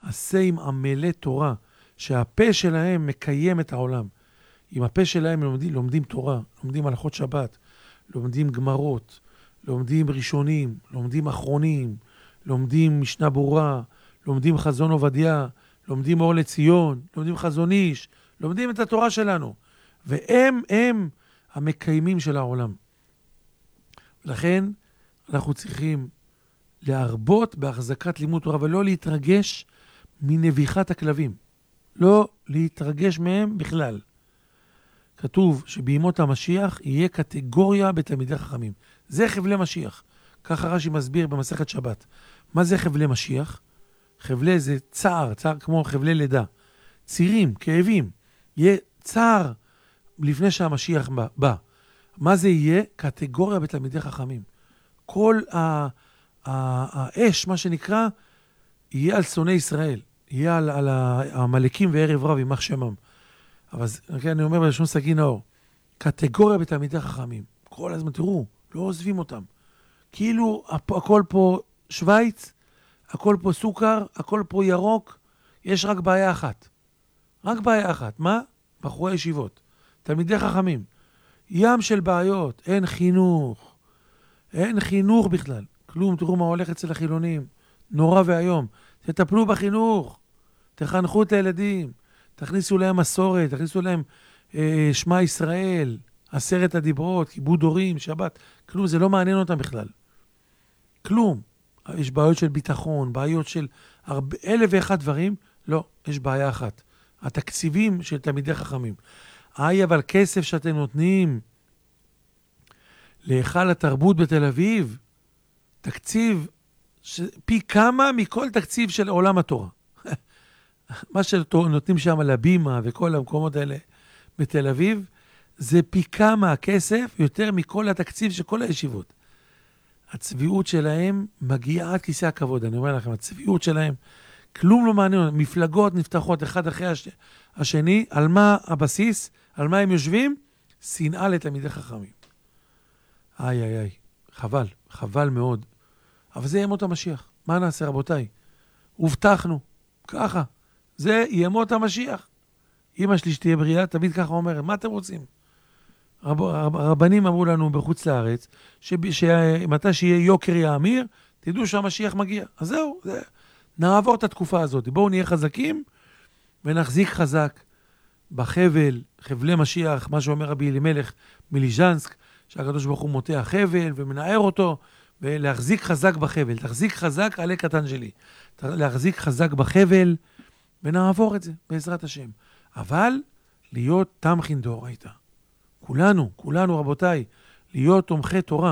עשה עם עמלי תורה, שהפה שלהם מקיים את העולם. עם הפה שלהם לומדים תורה, לומדים הלכות שבת, לומדים גמרות, לומדים ראשונים, לומדים אחרונים, לומדים משנה ברורה, לומדים חזון עובדיה, לומדים אור לציון, לומדים חזון איש, לומדים את התורה שלנו. והם המקיימים של העולם. לכן אנחנו צריכים להרבות בהחזקת לימוד תורה, ולא להתרגש מנביחת הכלבים. לא להתרגש מהם בכלל. כתוב שבימות המשיח יהיה קטגוריה בתלמידי חכמים. זה חבלי משיח. ככה רש"י מסביר במסכת שבת. מה זה חבלי משיח? חבלי זה צער, צער כמו חבלי לידה. צירים, כאבים. יהיה צער לפני שהמשיח בא. מה זה יהיה? קטגוריה בתלמידי חכמים. כל האש, מה שנקרא, יהיה על שונאי ישראל. יהיה על המלאקים וערב רב, יימח שמם. אבל אני אומר בלשון סגי נאור, קטגוריה בתלמידי חכמים. כל הזמן, תראו, לא עוזבים אותם. כאילו הכל פה שוויץ, הכל פה סוכר, הכל פה ירוק, יש רק בעיה אחת. רק בעיה אחת. מה? בחורי ישיבות. תלמידי חכמים. ים של בעיות, אין חינוך. אין חינוך בכלל. כלום, תראו מה הולך אצל החילונים. נורא והיום. תטפלו בחינוך. תחנכו את הילדים. תכניסו להם מסורת, תכניסו להם שמע ישראל, 10 הדיברות, כיבוד הורים, שבת. כלום, זה לא מעניין אותם בכלל. כלום. יש בעיות של ביטחון, בעיות של 1,001 דברים. לא, יש בעיה אחת. התקציבים של תלמידי חכמים. אבל כסף שאתם נותנים להיכל התרבות בתל אביב, תקציב פי כמה מכל תקציב של עולם התורה. מה שנותנים שם לבימה וכל המקומות האלה בתל אביב, זה פי כמה הכסף יותר מכל התקציב של כל הישיבות. הצביעות שלהם מגיעה עד כיסא הכבוד. אני אומר לכם, הצביעות שלהם, כלום לא מעניין. מפלגות נפתחות אחד אחרי השני, על מה הבסיס, על מה הם יושבים? שנאה לתלמידי חכמים. איי, חבל, חבל מאוד. אבל זה ימות המשיח. מה נעשה רבותיי? הובטחנו, ככה. זה ימות המשיח. אמא שלי שתהיה בריאה, תמיד ככה אומרת, מה אתם רוצים? הרבנים אמרו לנו בחוץ לארץ, שמתי שיהיה יוקר יאמיר, תדעו שהמשיח מגיע. אז זהו, נעבור את התקופה הזאת. בואו נהיה חזקים ונחזיק חזק בחבל, חבלי משיח, מה שאומר רבי אלימלך מליז'נסק, שהקדוש ברוך הוא מוטע חבל ומנער אותו, ולהחזיק חזק בחבל. תחזיק חזק עלי קטן שלי. להחזיק חזק בחבל, ונעבור את זה בעזרת השם. אבל להיות תמכין דאורייתא. כולנו רבותיי, להיות תומכי תורה.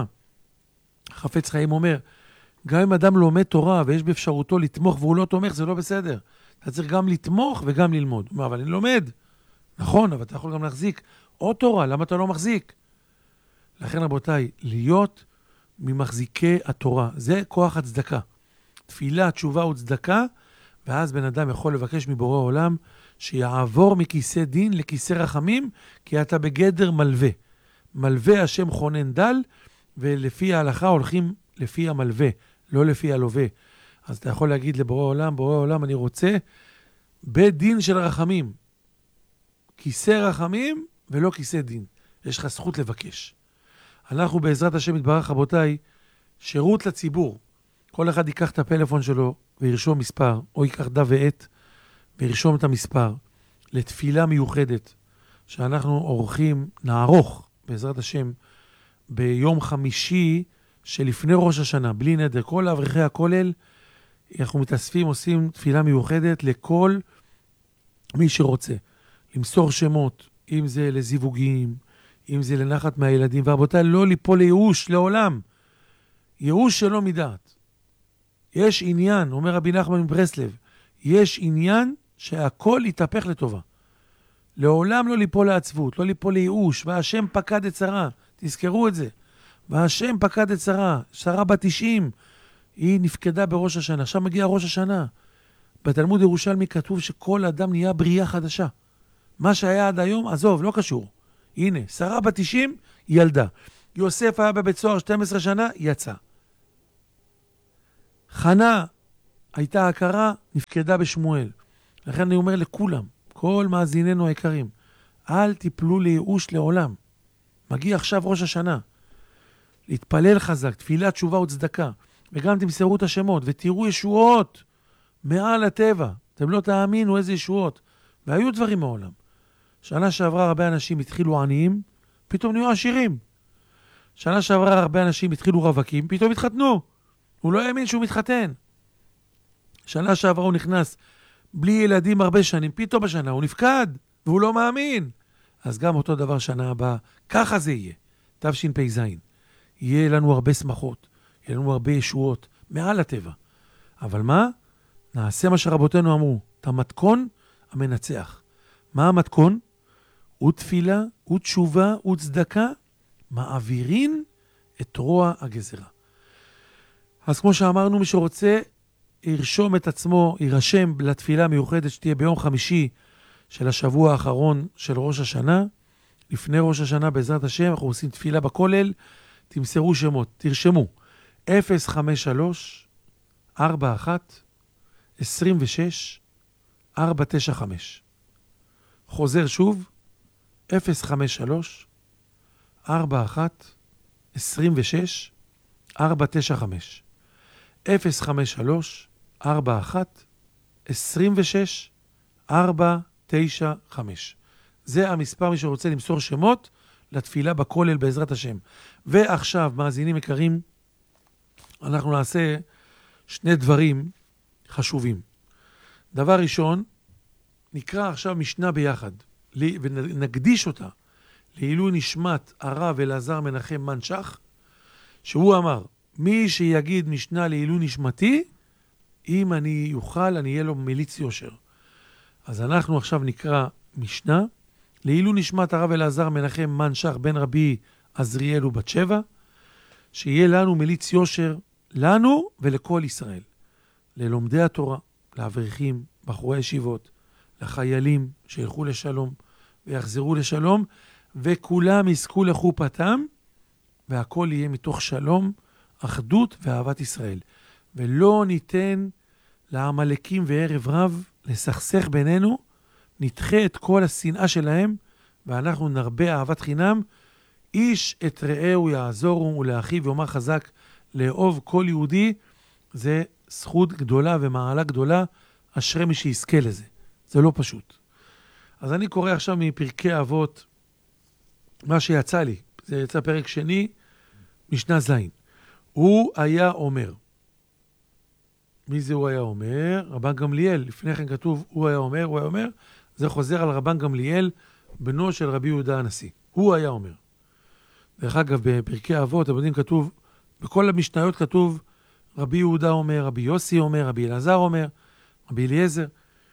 חפץ חיים אומר, גם אם אדם לומד תורה ויש באפשרותו לתמוך והוא לא תומך, זה לא בסדר. אתה צריך גם לתמוך וגם ללמוד. מה, אבל אני לומד. נכון, אבל אתה יכול גם להחזיק עוד תורה, למה אתה לא מחזיק? לכן רבותיי, להיות ממחזיקי התורה, זה כוח הצדקה. תפילה, תשובה וצדקה, ואז בן אדם יכול לבקש מבורא העולם שיעבור מכיסא דין לכיסא רחמים, כי אתה בגדר מלווה. מלווה השם חונן דל, ולפי ההלכה הולכים לפי המלווה, לא לפי הלווה. אז אתה יכול להגיד לבורא העולם, בורא העולם אני רוצה בית דין של רחמים. כיסא רחמים ולא כיסא דין. יש לך זכות לבקש. אנחנו בעזרת השם יתברך רבותיי, שירות לציבור. כל אחד ייקח את הפלאפון שלו וירשום מספר, או ייקח דף ועט וירשום את המספר לתפילה מיוחדת שאנחנו נערוך בעזרת השם ביום חמישי שלפני ראש השנה, בלי נדר. כל אברכי הכולל, אנחנו מתאספים, עושים תפילה מיוחדת לכל מי שרוצה. למסור שמות, אם זה לזיווגים, אם זה לנחת מהילדים. ורבותיי, לא ליפול לייאוש לעולם. ייאוש שלא מדעת. יש עניין, אומר רבי נחמן מברסלב, יש עניין שהכל יתהפך לטובה. לעולם לא ליפול לעצבות, לא ליפול לייאוש, והשם פקד את שרה. תזכרו את זה. והשם פקד את שרה. שרה בת 90, היא נפקדה בראש השנה. עכשיו מגיע ראש השנה. בתלמוד ירושלמי כתוב שכל אדם נהיה בריאה חדשה. מה שהיה עד היום, עזוב, לא קשור. הנה, שרה בת 90, ילדה. יוסף היה בבית סוהר 12 שנה, יצא. חנה הייתה הכרה, נפקדה בשמואל. לכן אני אומר לכולם, כל מאזיננו היקרים, אל תיפלו לייאוש לעולם. מגיע עכשיו ראש השנה. להתפלל חזק, תפילת תשובה וצדקה, וגם תמסרו את השמות, ותראו ישועות מעל הטבע. אתם לא תאמינו איזה ישועות. והיו דברים מעולם. שנה שעברה הרבה אנשים התחילו עניים, פתאום נהיו עשירים. שנה שעברה הרבה אנשים התחילו רווקים, פתאום התחתנו. הוא לא האמין שהוא מתחתן. שנה שעברה הוא נכנס בלי ילדים הרבה שנים, פתאום בשנה הוא נפקד, והוא לא מאמין. אז גם אותו דבר שנה הבאה, ככה זה יהיה. תשפ"ז. יהיה לנו הרבה שמחות, יהיה לנו הרבה ישועות, מעל הטבע. אבל מה? נעשה מה שרבותינו אמרו, את המתכון המנצח. מה המתכון? ותפילה, ותשובה, וצדקה, מעבירין את רוע הגזרה. אז כמו שאמרנו, מי שרוצה, ירשום את עצמו, יירשם לתפילה מיוחדת שתהיה ביום חמישי של השבוע האחרון של ראש השנה. לפני ראש השנה, בעזרת השם, אנחנו עושים תפילה בכולל, תמסרו שמות, תרשמו 053 41 26 495. חוזר שוב, 053 41 26 495. 053 41 26 495. זה המספר מי שרוצה למסור שמות לתפילה בכולל בעזרת השם. ועכשיו, מאזינים יקרים, אנחנו נעשה שני דברים חשובים. דבר ראשון, נקרא עכשיו משנה ביחד, ונקדיש אותה לעילוי נשמת הרב אלעזר מנחם מנשך, שהוא אמר, מי שיגיד משנה לעילוי נשמתי, אם אני יוכל, אני אהיה לו מליץ יושר. אז אנחנו עכשיו נקרא משנה, לעילוי נשמת הרב אלעזר מנחם מנשך בן רבי עזריאל ובת שבע, שיהיה לנו מליץ יושר, לנו ולכל ישראל, ללומדי התורה, לאברכים, בחורי ישיבות, לחיילים שילכו לשלום ויחזרו לשלום, וכולם יזכו לחופתם, והכל יהיה מתוך שלום, אחדות ואהבת ישראל. ולא ניתן לעמלקים וערב רב לסכסך בינינו, נדחה את כל השנאה שלהם, ואנחנו נרבה אהבת חינם. איש את רעהו יעזורו ולאחיו ויאמר חזק, לאהוב כל יהודי, זה זכות גדולה ומעלה גדולה, אשרי מי שיזכה לזה. זה לא פשוט. אז אני קורא עכשיו מפרקי אבות, מה שיצא לי, זה יצא פרק שני, משנה זין. הוא היה אומר. מי זה הוא היה אומר? רבן גמליאל. לפני כן כתוב, הוא היה אומר, הוא היה אומר. זה חוזר על רבן גמליאל, בנו של רבי יהודה הנשיא. הוא היה אומר. דרך אגב, בפרקי אבות, אתם יודעים, כתוב, בכל המשניות כתוב, רבי יהודה אומר, רבי יוסי אומר, רבי אלעזר אומר, רבי אליעזר.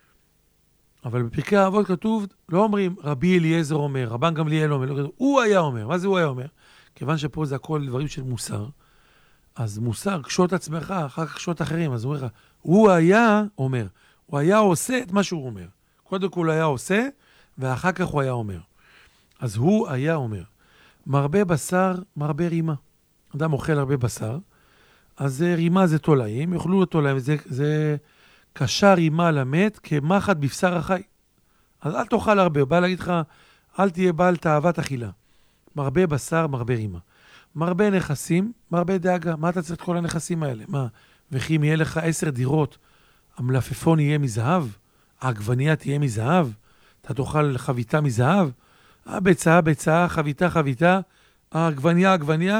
אבל בפרקי האבות כתוב, לא אומרים רבי אליעזר אומר, רבן גמליאל אומר, לא כתוב, הוא היה אומר. מה זה הוא היה אומר? כיוון שפה זה הכל דברים של מוסר, אז מוסר, קשות עצמך, אחר כך קשות אחרים. אז הוא אומר לך, הוא היה אומר, הוא היה עושה את מה שהוא אומר. קודם כל הוא היה עושה, ואחר כך הוא היה אומר. אז הוא היה אומר, מרבה בשר, מרבה רימה. אדם אוכל הרבה בשר, אז רימה זה תולעים, יאכלו תולעים, זה קשה רימה למת כמחט בבשר החי. אז אל תאכל הרבה, הוא בא להגיד לך, אל תהיה בעל תאוות אכילה. מרבה בשר, מרבה רימה. מרבה נכסים, מרבה דאגה. מה אתה צריך את כל הנכסים האלה? מה? וכי אם יהיה לך 10 דירות, המלפפון יהיה מזהב? העגבנייה תהיה מזהב? אתה תאכל חביתה מזהב? ביצה, ביצה, חביתה, חביתה, העגבנייה, עגבנייה,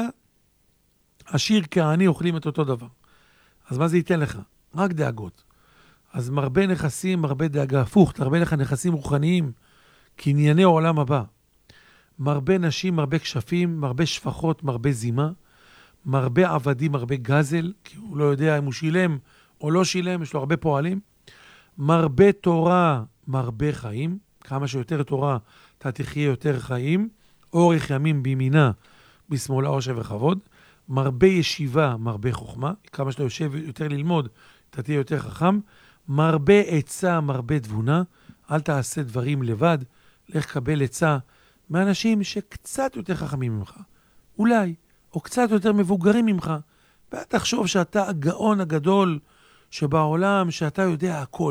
עשיר כעני אוכלים את אותו דבר. אז מה זה ייתן לך? רק דאגות. אז מרבה נכסים, מרבה דאגה. הפוך, תרבה לך נכסים רוחניים, קנייני העולם הבא. מרבה נשים, מרבה כשפים, מרבה שפחות, מרבה זימה, מרבה עבדים, מרבה גזל, כי הוא לא יודע אם הוא שילם או לא שילם, יש לו הרבה פועלים. מרבה תורה, מרבה חיים. כמה שיותר תורה, אתה תחיה יותר חיים. אורך ימים בימינה, בשמאלה עושר וכבוד. מרבה ישיבה, מרבה חוכמה. כמה שאתה יושב יותר ללמוד, אתה תהיה יותר חכם. מרבה עצה, מרבה תבונה. אל תעשה דברים לבד. לך קבל עצה מאנשים שקצת יותר חכמים ממך. אולי, או קצת יותר מבוגרים ממך. ואל תחשוב שאתה הגאון הגדול שבעולם שאתה יודע הכל.